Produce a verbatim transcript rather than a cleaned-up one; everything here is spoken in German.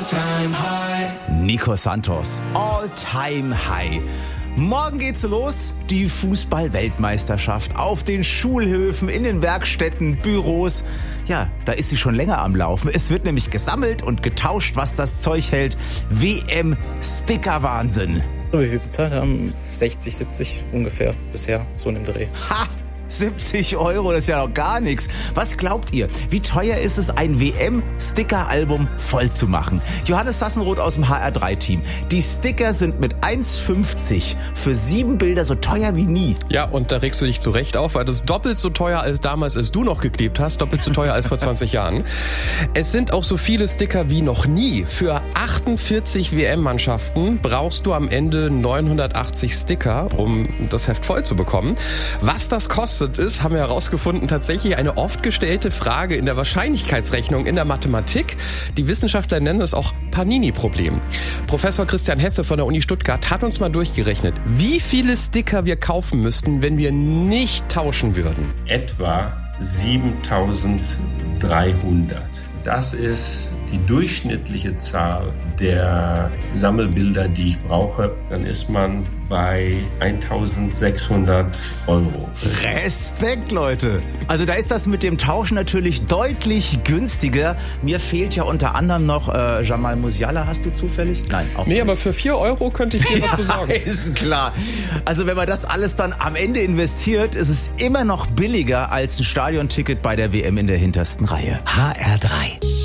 All-Time High. Nico Santos, All-Time High. Morgen geht's los, die Fußball-Weltmeisterschaft auf den Schulhöfen, in den Werkstätten, Büros. Ja, da ist sie schon länger am Laufen. Es wird nämlich gesammelt und getauscht, was das Zeug hält. W M-Sticker-Wahnsinn. Wie viel bezahlt haben? sechzig, siebzig ungefähr bisher, so in dem Dreh. Ha! siebzig Euro, das ist ja noch gar nichts. Was glaubt ihr? Wie teuer ist es, ein W M-Sticker-Album voll zu machen? Johannes Sassenroth aus dem H R drei Team. Die Sticker sind mit eins fünfzig für sieben Bilder so teuer wie nie. Ja, und da regst du dich zu Recht auf, weil das ist doppelt so teuer als damals, als du noch geklebt hast. Doppelt so teuer als vor zwanzig Jahren. Es sind auch so viele Sticker wie noch nie. Für achtundvierzig W M-Mannschaften brauchst du am Ende neunhundertachtzig Sticker, um das Heft voll zu bekommen. Was das kostet, ist, haben wir herausgefunden, tatsächlich eine oft gestellte Frage in der Wahrscheinlichkeitsrechnung in der Mathematik. Die Wissenschaftler nennen es auch Panini-Problem. Professor Christian Hesse von der Uni Stuttgart hat uns mal durchgerechnet, wie viele Sticker wir kaufen müssten, wenn wir nicht tauschen würden. Etwa siebentausenddreihundert. Das ist die durchschnittliche Zahl der Sammelbilder, die ich brauche. Dann ist man bei eintausendsechshundert Euro. Respekt, Leute. Also da ist das mit dem Tauschen natürlich deutlich günstiger. Mir fehlt ja unter anderem noch äh, Jamal Musiala. Hast du zufällig? Nein, auch Nee, nicht. Aber für vier Euro könnte ich dir was besorgen. Ja, ist klar. Also wenn man das alles dann am Ende investiert, ist es immer noch billiger als ein Stadionticket bei der W M in der hintersten Reihe. H R drei.